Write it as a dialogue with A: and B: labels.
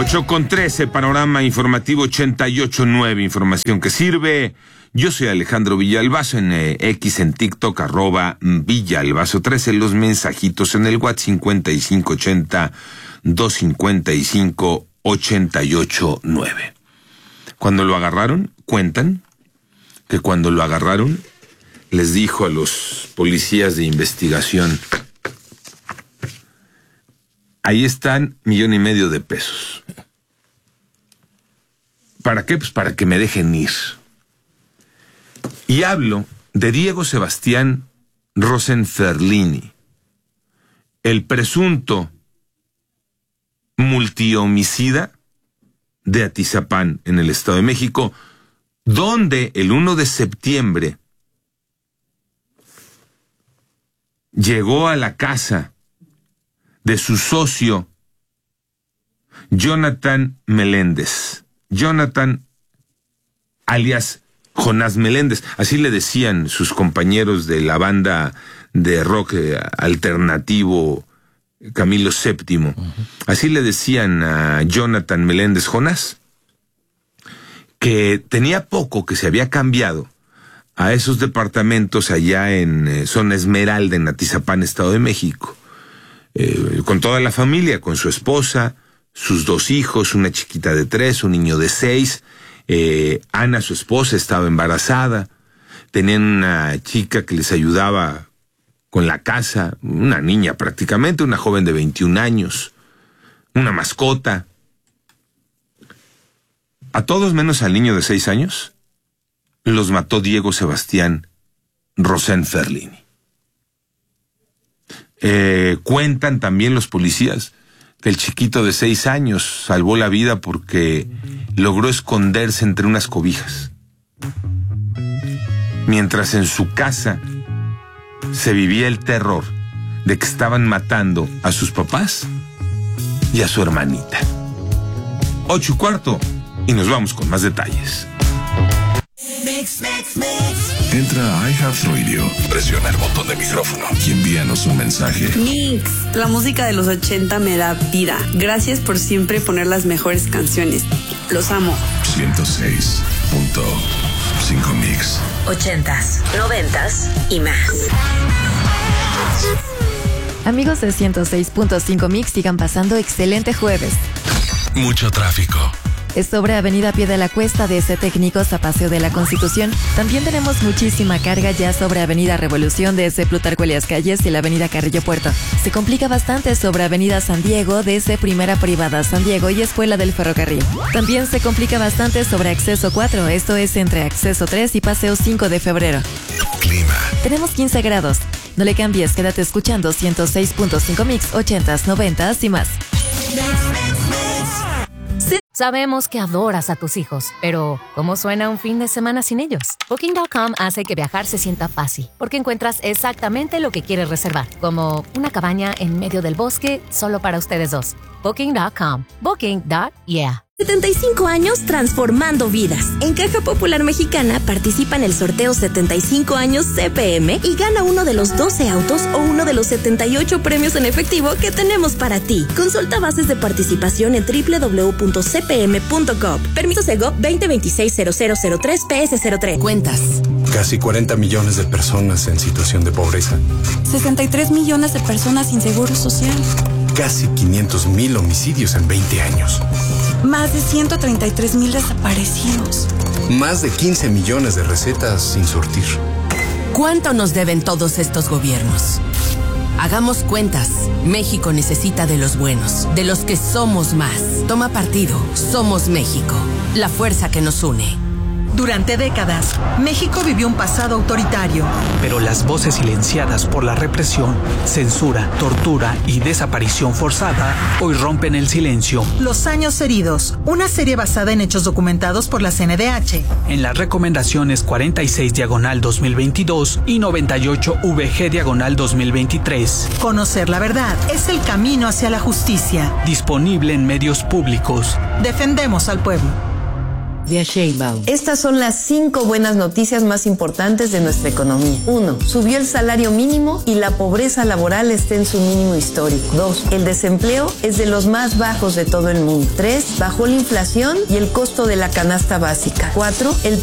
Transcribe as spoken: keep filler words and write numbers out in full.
A: ocho con trece, panorama informativo ochenta y ocho punto nueve, información que sirve. Yo soy Alejandro Villalbazo, en eh, X, en TikTok, arroba Villalbazo trece, los mensajitos en el WhatsApp cincuenta y cinco ochenta, doscientos cincuenta y cinco, ochenta y ocho nueve. Cuando lo agarraron, cuentan que cuando lo agarraron, les dijo a los policías de investigación: ahí están millón y medio de pesos. ¿Para qué? Pues para que me dejen ir. Y hablo de Diego Sebastián Rosenferlini, el presunto multihomicida de Atizapán, en el Estado de México, donde el primero de septiembre llegó a la casa de su socio Jonathan Meléndez. Jonathan, alias Jonás Meléndez, así le decían sus compañeros de la banda de rock eh, alternativo Camilo séptimo. Uh-huh. Así le decían a Jonathan Meléndez Jonás, que tenía poco que se había cambiado a esos departamentos allá en eh, zona Esmeralda, en Atizapán, Estado de México, eh, con toda la familia, con su esposa, sus dos hijos, una chiquita de tres, un niño de seis. Eh, Ana, su esposa, estaba embarazada. Tenían una chica que les ayudaba con la casa, una niña prácticamente, una joven de veintiún años, una mascota. A todos menos al niño de seis años los mató Diego Sebastián Rosenferlini. Eh, cuentan también los policías que el chiquito de seis años salvó la vida porque logró esconderse entre unas cobijas, mientras en su casa se vivía el terror de que estaban matando a sus papás y a su hermanita. Ocho y cuarto, y nos vamos con más detalles.
B: Mix, mix, mix. Entra a iHeartRadio, presiona el botón de micrófono y envíanos un mensaje.
C: Mix, la música de los ochenta me da vida. Gracias por siempre poner las mejores canciones. Los amo.
B: ciento seis punto cinco Mix.
D: Ochentas, noventas y más.
E: Amigos de ciento seis punto cinco Mix, sigan pasando excelente jueves.
B: Mucho tráfico.
E: Es sobre Avenida Pie de la Cuesta, de ese Técnicos a Paseo de la Constitución. También tenemos muchísima carga ya sobre Avenida Revolución, de ese Plutarco Elías Calles y la Avenida Carrillo Puerto. Se complica bastante sobre Avenida San Diego, de ese Primera Privada San Diego y Escuela del Ferrocarril. También se complica bastante sobre Acceso cuatro, esto es entre Acceso tres y Paseo cinco de febrero.
B: Clima.
E: Tenemos quince grados. No le cambies, quédate escuchando ciento seis punto cinco Mix, ochentas, noventas y más.
F: Sabemos que adoras a tus hijos, pero ¿cómo suena un fin de semana sin ellos? Booking punto com hace que viajar se sienta fácil, porque encuentras exactamente lo que quieres reservar, como una cabaña en medio del bosque solo para ustedes dos. Booking punto com. Booking. Yeah.
G: setenta y cinco años transformando vidas. En Caja Popular Mexicana participa en el sorteo setenta y cinco años C P M y gana uno de los doce autos o uno de los setenta y ocho premios en efectivo que tenemos para ti. Consulta bases de participación en doble u doble u doble u punto c p m punto gov. Permiso Segov veinte veintiséis cero cero cero tres P S cero tres.
D: Cuentas.
H: Casi cuarenta millones de personas en situación de pobreza.
I: sesenta y tres millones de personas sin seguro social.
H: Casi quinientos mil homicidios en veinte años.
I: Más de ciento treinta y tres mil desaparecidos.
H: Más de quince millones de recetas sin surtir.
D: ¿Cuánto nos deben todos estos gobiernos? Hagamos cuentas. México necesita de los buenos, de los que somos más. Toma partido. Somos México. La fuerza que nos une.
J: Durante décadas, México vivió un pasado autoritario.
K: Pero las voces silenciadas por la represión, censura, tortura y desaparición forzada hoy rompen el silencio.
J: Los años heridos, una serie basada en hechos documentados por la C N D H.
K: En las recomendaciones cuarenta y seis diagonal dos mil veintidós y noventa y ocho V G diagonal dos mil veintitrés.
J: Conocer la verdad es el camino hacia la justicia.
K: Disponible en medios públicos.
J: Defendemos al pueblo.
L: Claudia Sheinbaum.
M: Estas son las cinco buenas noticias más importantes de nuestra economía. Uno, subió el salario mínimo y la pobreza laboral está en su mínimo histórico. Dos, el desempleo es de los más bajos de todo el mundo. Tres, bajó la inflación y el costo de la canasta básica. Cuatro, el